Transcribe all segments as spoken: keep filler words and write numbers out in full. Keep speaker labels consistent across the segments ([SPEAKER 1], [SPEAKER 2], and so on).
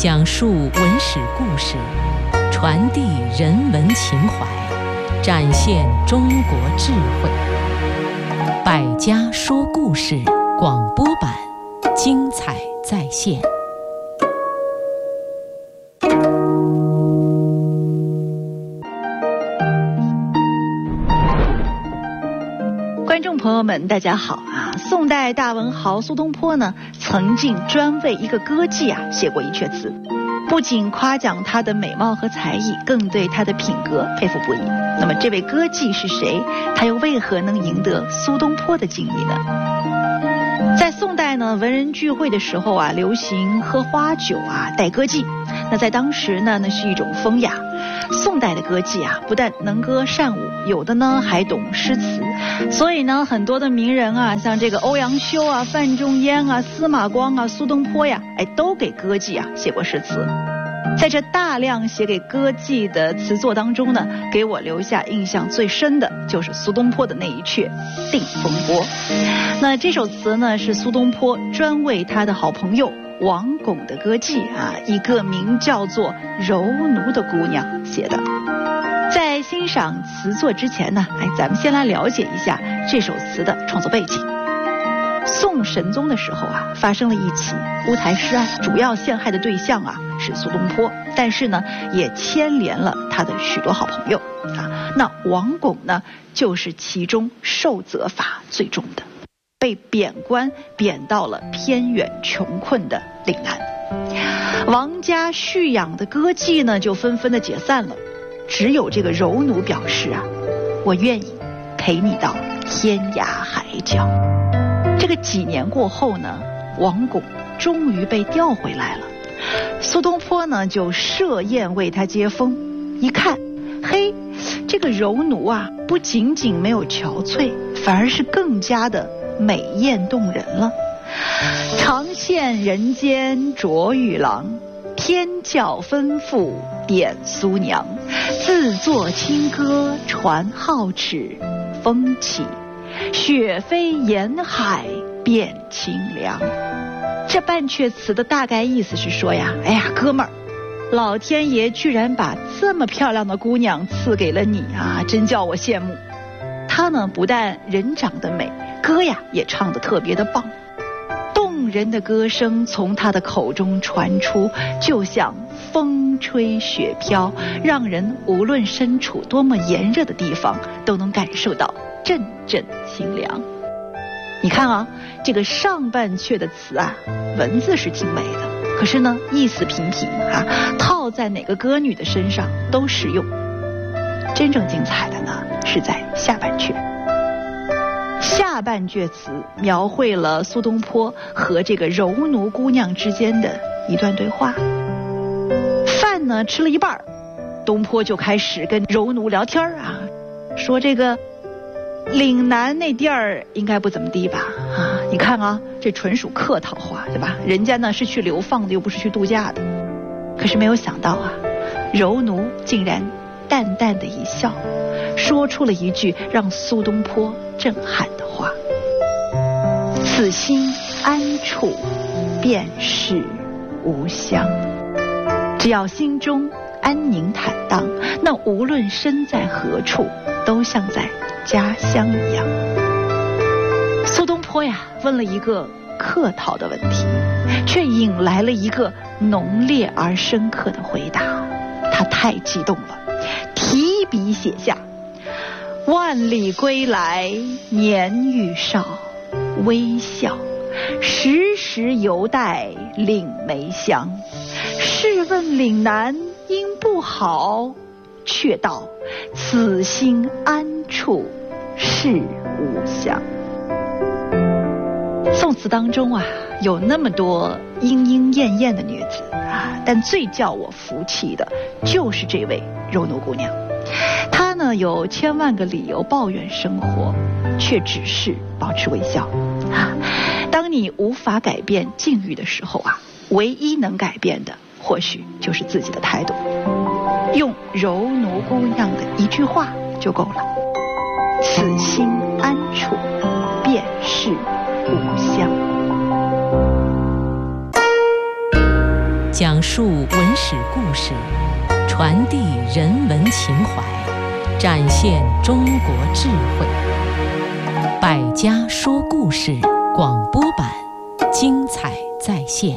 [SPEAKER 1] 讲述文史故事，传递人文情怀，展现中国智慧。百家说故事广播版，精彩再现。
[SPEAKER 2] 观众朋友们，大家好啊！宋代大文豪苏东坡呢，曾经专为一个歌妓啊写过一阙词，不仅夸奖她的美貌和才艺，更对她的品格佩服不已。那么这位歌妓是谁？她又为何能赢得苏东坡的敬意呢？在宋代呢，文人聚会的时候啊，流行喝花酒啊，带歌妓。那在当时呢，那是一种风雅。宋代的歌妓啊，不但能歌善舞，有的呢还懂诗词，所以呢，很多的名人啊，像这个欧阳修啊、范仲淹啊、司马光啊、苏东坡呀，哎，都给歌妓啊写过诗词。在这大量写给歌妓的词作当中呢，给我留下印象最深的就是苏东坡的那一阙《定风波》。那这首词呢，是苏东坡专为他的好朋友王巩的歌妓啊，一个名叫做柔奴的姑娘写的。在欣赏词作之前呢，哎，咱们先来了解一下这首词的创作背景。宋神宗的时候啊，发生了一起乌台诗案，主要陷害的对象啊是苏东坡，但是呢，也牵连了他的许多好朋友啊。那王巩呢，就是其中受责罚最重的，被贬官贬到了偏远穷困的岭南。王家蓄养的歌妓呢，就纷纷的解散了，只有这个柔奴表示啊，我愿意陪你到天涯海角。这个几年过后呢，王巩终于被调回来了。苏东坡呢，就设宴为他接风。一看，嘿，这个柔奴啊，不仅仅没有憔悴，反而是更加的美艳动人了。常羡人间卓玉郎，天教吩咐点苏娘。自作清歌传皓齿，风起雪飞沿海变清凉。这半阙词的大概意思是说呀，哎呀，哥们儿，老天爷居然把这么漂亮的姑娘赐给了你啊，真叫我羡慕。她呢，不但人长得美，歌呀也唱得特别的棒，动人的歌声从她的口中传出，就像风吹雪飘，让人无论身处多么炎热的地方，都能感受到阵阵清凉。你看啊，这个上半阙的词啊，文字是挺美的，可是呢，意思平平啊，套在哪个歌女的身上都适用。真正精彩的呢，是在下半阙。下半阙词描绘了苏东坡和这个柔奴姑娘之间的一段对话。饭呢吃了一半，东坡就开始跟柔奴聊天啊，说这个岭南那地儿应该不怎么地吧？啊，你看啊，这纯属客套话，对吧？人家呢是去流放的，又不是去度假的。可是没有想到啊，柔奴竟然淡淡的一笑，说出了一句让苏东坡震撼的话：此心安处，便是吾乡。只要心中安宁坦荡，那无论身在何处，都像在家乡一样。苏东坡呀，问了一个客套的问题，却引来了一个浓烈而深刻的回答。他太激动了，提笔写下：万里归来年愈少，微笑时时犹带岭梅香。试问岭南因不好，却道此心安处是吾乡。宋词当中啊，有那么多莺莺燕燕的女子啊，但最叫我服气的就是这位柔奴姑娘。她呢，有千万个理由抱怨生活，却只是保持微笑啊。当你无法改变境遇的时候啊，唯一能改变的或许就是自己的态度。用柔奴姑娘的一句话就够了：此心安处，便是吾乡。
[SPEAKER 1] 讲述文史故事，传递人文情怀，展现中国智慧。百家说故事广播版，精彩再现。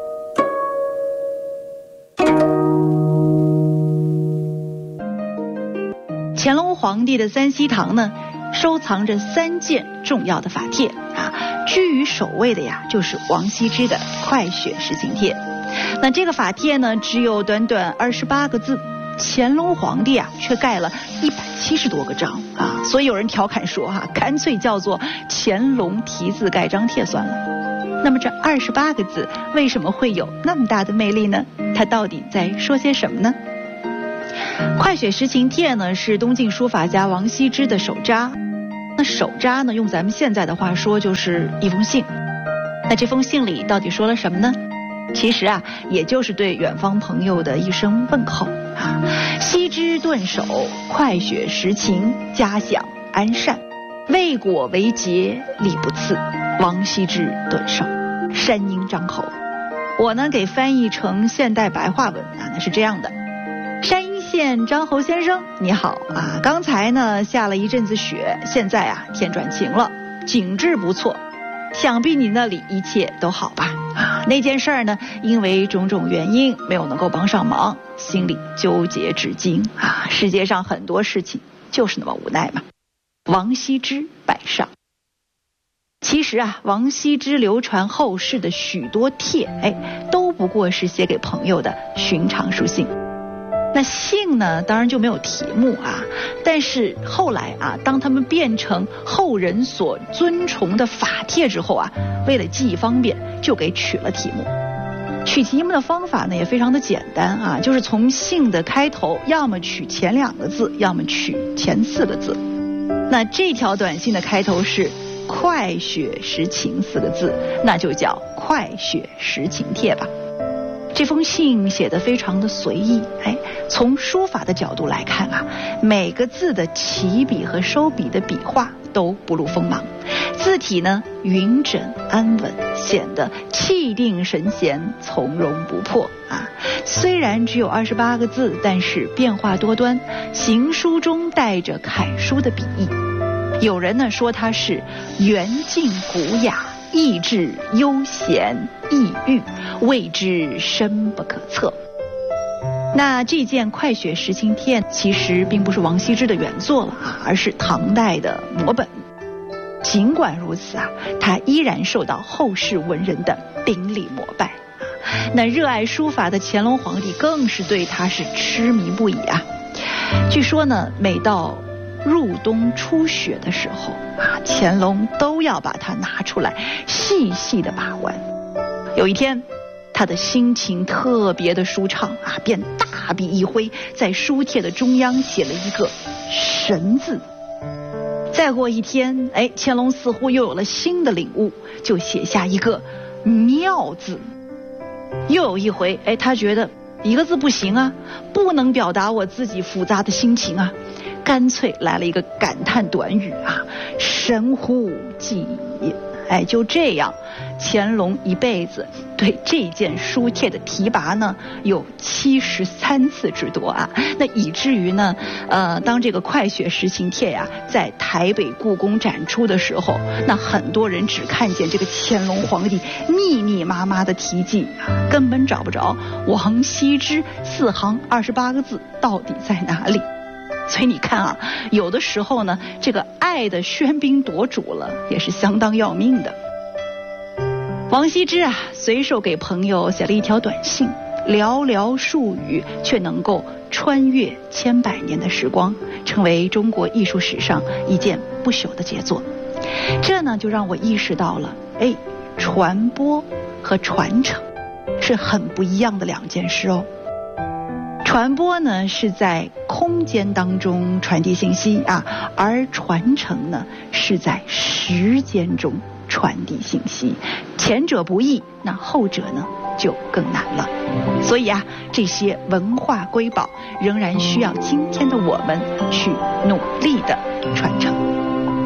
[SPEAKER 2] 乾隆皇帝的三希堂呢，收藏着三件重要的法帖啊，居于首位的呀，就是王羲之的《快雪时晴帖》。那这个法帖呢，只有短短二十八个字，乾隆皇帝啊，却盖了一百七十多个章啊，所以有人调侃说哈、啊，干脆叫做乾隆题字盖章帖算了。那么这二十八个字为什么会有那么大的魅力呢？它到底在说些什么呢？《快雪时晴帖》呢，是东晋书法家王羲之的手札。那手札呢，用咱们现在的话说，就是一封信。那这封信里到底说了什么呢？其实啊，也就是对远方朋友的一声问候啊。羲之顿首，快雪时晴，嘉享安善。未果为节，礼不次。王羲之顿首，山阴张侯。我呢，给翻译成现代白话文啊，那是这样的。山阴县张侯先生，你好啊！刚才呢下了一阵子雪，现在啊天转晴了，景致不错。想必你那里一切都好吧？啊，那件事儿呢，因为种种原因没有能够帮上忙，心里纠结至今啊。世界上很多事情就是那么无奈嘛。王羲之拜上。其实啊，王羲之流传后世的许多帖，哎，都不过是写给朋友的寻常书信。那信呢，当然就没有题目啊。但是后来啊，当他们变成后人所尊崇的法帖之后啊，为了记忆方便，就给取了题目。取题目的方法呢，也非常的简单啊，就是从信的开头，要么取前两个字，要么取前四个字。那这条短信的开头是“快雪时晴”四个字，那就叫《快雪时晴帖》吧。这封信写得非常的随意，哎，从书法的角度来看啊，每个字的起笔和收笔的笔画都不露锋芒，字体呢匀整安稳，显得气定神闲，从容不迫啊。虽然只有二十八个字，但是变化多端，行书中带着楷书的笔意。有人呢说它是圆净古雅，意志悠闲抑郁，谓之深不可测。那这件《快雪时晴帖》其实并不是王羲之的原作了啊，而是唐代的摹本。尽管如此啊，它依然受到后世文人的顶礼膜拜。那热爱书法的乾隆皇帝更是对它是痴迷不已啊。据说呢，每到入冬初雪的时候啊，乾隆都要把它拿出来细细的把玩。有一天，他的心情特别的舒畅啊，便大笔一挥，在书帖的中央写了一个神字。再过一天，哎，乾隆似乎又有了新的领悟，就写下一个妙字。又有一回，哎，他觉得一个字不行啊，不能表达我自己复杂的心情啊，干脆来了一个感叹短语啊，神乎其也。哎，就这样，乾隆一辈子对这件书帖的提拔呢，有七十三次之多啊。那以至于呢，呃，当这个《快雪时晴帖》呀，在台北故宫展出的时候，那很多人只看见这个乾隆皇帝密密麻麻的题记啊，根本找不着王羲之四行二十八个字到底在哪里。所以你看啊，有的时候呢，这个爱的喧宾夺主了，也是相当要命的。王羲之啊，随手给朋友写了一条短信，寥寥数语，却能够穿越千百年的时光，成为中国艺术史上一件不朽的杰作。这呢，就让我意识到了，哎，传播和传承是很不一样的两件事哦。传播呢是在空间当中传递信息啊，而传承呢是在时间中传递信息。前者不易，那后者呢就更难了。所以啊，这些文化瑰宝仍然需要今天的我们去努力的传承。